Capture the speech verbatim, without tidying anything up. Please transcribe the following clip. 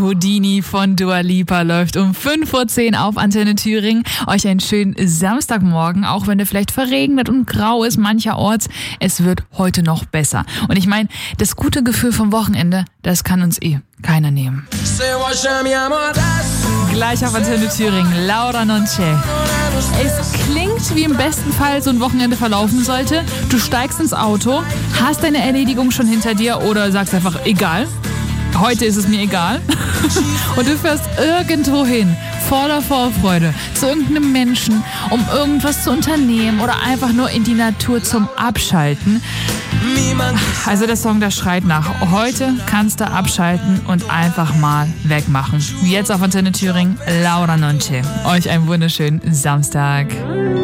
Houdini von Dua Lipa läuft um fünf Uhr zehn auf Antenne Thüringen. Euch einen schönen Samstagmorgen, auch wenn der vielleicht verregnet und grau ist mancherorts. Es wird heute noch besser. Und ich meine, das gute Gefühl vom Wochenende, das kann uns eh keiner nehmen. Gleich auf Antenne Thüringen, Laura Non C'è. Es klingt, wie im besten Fall so ein Wochenende verlaufen sollte. Du steigst ins Auto, hast deine Erledigung schon hinter dir oder sagst einfach, egal, heute ist es mir egal. Und du fährst irgendwo hin, voller Vorfreude, zu irgendeinem Menschen, um irgendwas zu unternehmen oder einfach nur in die Natur zum Abschalten. Also der Song, der schreit nach. Heute kannst du abschalten und einfach mal wegmachen. Jetzt auf Antenne Thüringen, Laura Non C'è. Euch einen wunderschönen Samstag.